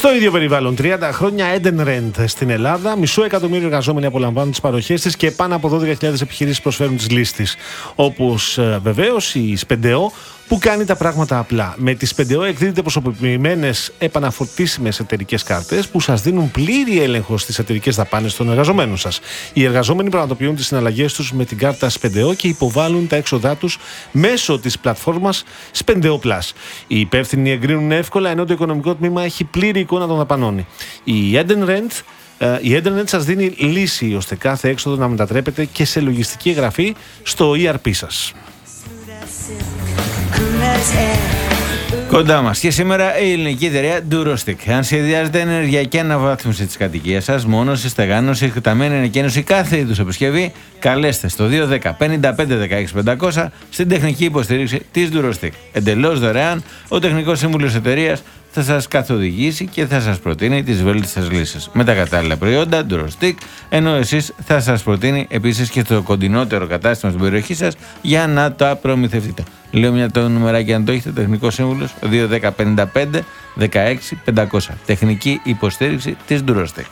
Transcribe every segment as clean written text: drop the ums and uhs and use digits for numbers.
Στο ίδιο περιβάλλον, 30 χρόνια Edenred στην Ελλάδα, 500.000 εργαζόμενοι απολαμβάνουν τις παροχές της και πάνω από 12.000 επιχειρήσεις προσφέρουν τις λύσεις της. Όπως βεβαίως η Σπεντεό, που κάνει τα πράγματα απλά. Με τη Σπεντεό εκδίδετε προσωποποιημένες επαναφορτήσιμες εταιρικές κάρτες που σας δίνουν πλήρη έλεγχο στις εταιρικές δαπάνες των εργαζομένων σας. Οι εργαζόμενοι πραγματοποιούν τις συναλλαγές τους με την κάρτα Σπεντεό και υποβάλλουν τα έξοδά τους μέσω της πλατφόρμας Spendeo Plus. Οι υπεύθυνοι εγκρίνουν εύκολα, ενώ το οικονομικό τμήμα έχει πλήρη εικόνα των δαπανών. Η Edenred σας δίνει λύση ώστε κάθε έξοδο να μετατρέπεται και σε λογιστική εγγραφή στο ERP σας. Κοντά μας και σήμερα η ελληνική εταιρεία Durostic. Αν σχεδιάζετε ενεργειακή αναβάθμιση της κατοικίας σας, μόνωση, στεγάνωση, εκτεταμένη ανακαίνωση, κάθε είδους επισκευή, καλέστε στο 210 55 16 500 στην τεχνική υποστήριξη της Durostic. Εντελώς δωρεάν, ο τεχνικός σύμβουλος εταιρείας θα σας καθοδηγήσει και θα σας προτείνει τις βέλτιστες λύσεις με τα κατάλληλα προϊόντα Durostic, ενώ εσείς θα σας προτείνει επίσης και το κοντινότερο κατάστημα στην περιοχή σας για να τα προμηθευτείτε. Λέω μια το νουμεράκι αν το έχετε, τεχνικό σύμβουλος 210 55 16 500. Τεχνική υποστήριξη της Durostic.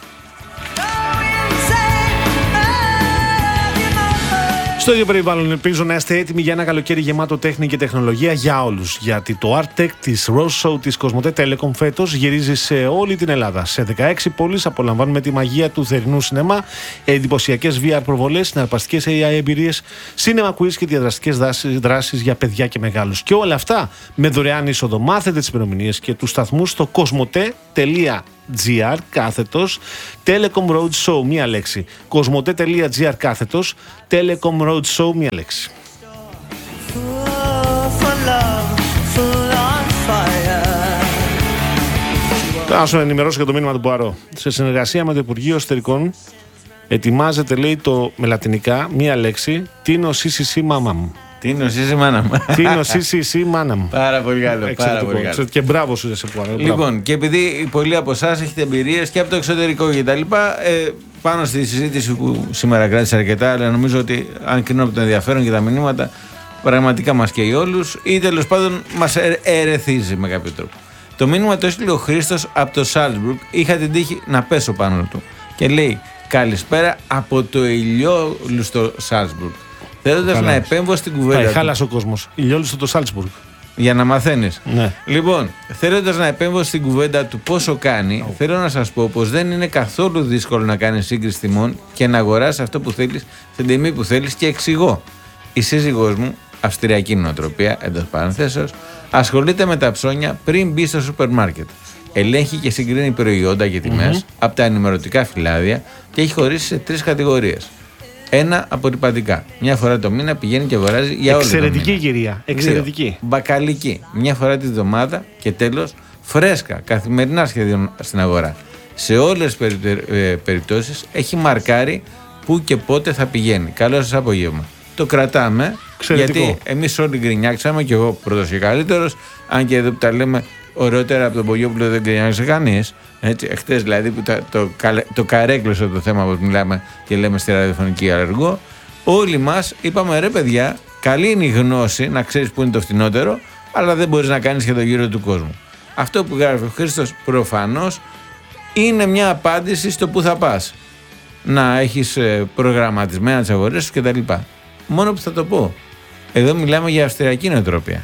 Στο ίδιο περιβάλλον, ελπίζω να είστε έτοιμοι για ένα καλοκαίρι γεμάτο τέχνη και τεχνολογία για όλους. Γιατί το Art Tech της Rose Show της Κοσμοτέ Telecom φέτος γυρίζει σε όλη την Ελλάδα. Σε 16 πόλεις απολαμβάνουμε τη μαγεία του θερινού σινεμά, εντυπωσιακές VR προβολές, συναρπαστικές AI εμπειρίες, cinema quiz και διαδραστικές δράσεις για παιδιά και μεγάλους. Και όλα αυτά με δωρεάν είσοδο. Μάθετε τις ημερομηνίες και τους σταθμούς στο cosmote.gr κάθετος Telecom Road Show, μία λέξη. cosmote.gr κάθετος Telecom Road Show, μία λέξη. Θα σου ενημερώσω για το μήνυμα του Ποαρό. Σε συνεργασία με το Υπουργείο Εσωτερικών ετοιμάζεται, λέει, με λατινικά, μία λέξη, Τίνο CCC Μάμαμ. Τίνο CCC Μάναμ. Τίνο CCC Μάναμ. Πάρα πολύ καλό. Και μπράβο σου, σε Ποαρό. Λοιπόν, και επειδή πολλοί από εσάς έχετε εμπειρίες και από το εξωτερικό κτλ., πάνω στη συζήτηση που σήμερα κράτησε αρκετά, αλλά νομίζω ότι αν κρίνω από το ενδιαφέρον και τα μηνύματα, πραγματικά μας καίει όλους ή τέλος πάντων μας ερεθίζει με κάποιο τρόπο. Το μήνυμα το έστειλε ο Χρήστος από το Σάλτσμπουργκ. Είχα την τύχη να πέσω πάνω του και λέει: καλησπέρα από το ηλιόλουστο Σάλτσμπουργκ. Θέλοντας να επέμβω στην κουβέντα. Χάλασε ο κόσμος. Ηλιόλουστο το Σάλτσμπουργκ. Για να μαθαίνεις. Ναι. Λοιπόν, θέλοντας να επέμβω στην κουβέντα του πόσο κάνει, θέλω να σας πω πως δεν είναι καθόλου δύσκολο να κάνεις σύγκριση τιμών και να αγοράσεις αυτό που θέλεις στην τιμή που θέλεις, και εξηγώ. Η σύζυγός μου, αυστριακή νοοτροπία, εντός παρενθέσεως, ασχολείται με τα ψώνια πριν μπει στο σούπερ μάρκετ. Ελέγχει και συγκρίνει προϊόντα και τιμές από τα ενημερωτικά φυλάδια και έχει χωρίσει σε 3 κατηγορίες. Ένα, απορρυπαντικά. Μια φορά το μήνα πηγαίνει και αγοράζει για όλη την μήνα. Εξαιρετική κυρία. Εξαιρετική. 2, μπακαλική. Μια φορά τη βδομάδα. Και τέλος, φρέσκα. Καθημερινά σχεδόν στην αγορά. Σε όλες τις περιπτώσεις έχει μαρκάρει πού και πότε θα πηγαίνει. Καλό σας απόγευμα. Το κρατάμε. Εξαιρετικό. Γιατί εμείς όλοι γκρινιάξαμε, και εγώ πρώτος και καλύτερος. Αν και εδώ που τα λέμε ωραιότερα από τον Πογιόπουλο δεν γκρινιάξε κανείς. Εχθές δηλαδή που το καρέκλωσε το θέμα που μιλάμε και λέμε στη ραδιοφωνική αργό, όλοι μας είπαμε: ρε παιδιά, καλή είναι η γνώση να ξέρεις που είναι το φτηνότερο, αλλά δεν μπορείς να κάνεις και το γύρο του κόσμου. Αυτό που γράφει ο Χρήστος προφανώς είναι μια απάντηση στο που θα πας. Να έχεις προγραμματισμένα τις αγορές σου κτλ. Μόνο που θα το πω, εδώ μιλάμε για αυστριακή νοοτροπία.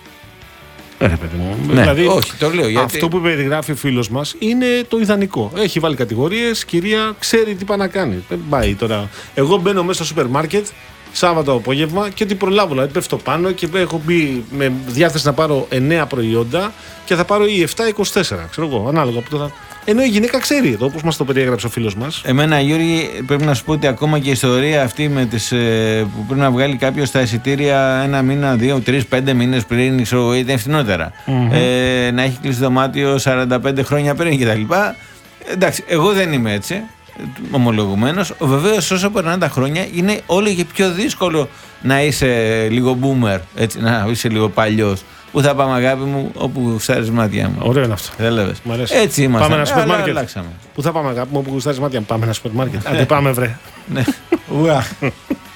Παιδί μου. Ναι, Δηλαδή, όχι, το λέω γιατί... αυτό που περιγράφει ο φίλος μας είναι το ιδανικό. Έχει βάλει κατηγορίες, κυρία, ξέρει τι πάει να κάνει. Δεν πάει τώρα. Εγώ μπαίνω μέσα στο σούπερ μάρκετ Σάββατο απόγευμα και τι προλάβω. Δηλαδή πέφτω πάνω και έχω μπει με διάθεση να πάρω 9 προϊόντα και θα πάρω ή 7 ή 24. Ξέρω εγώ, ανάλογα από το. Ενώ η γυναίκα ξέρει εδώ, όπως μας το περιέγραψε ο φίλος μας. Εμένα, Γιώργη, πρέπει να σου πω ότι ακόμα και η ιστορία αυτή με τις, που πρέπει να βγάλει κάποιος τα εισιτήρια 1 μήνα, 2, 3, 5 μήνες πριν, ξέρω, ήταν φθηνότερα. Να έχει κλείσει δωμάτιο 45 χρόνια πριν κτλ. Εντάξει, εγώ δεν είμαι έτσι, ομολογουμένος. Βεβαίως, όσο περνάνε τα χρόνια, είναι όλο και πιο δύσκολο να είσαι λίγο boomer, έτσι, να είσαι λίγο παλιός. Πού θα πάμε, αγάπη μου, όπου γουστάρεις μάτια μου. Ωραίο είναι αυτό. Έτσι είμαστε. Πάμε ένα σούπερ μάρκετ. Πού θα πάμε, αγάπη μου, όπου γουστάρεις μάτια μου. Πάμε ένα σούπερ μάρκετ. Άντε πάμε, βρε. Ναι.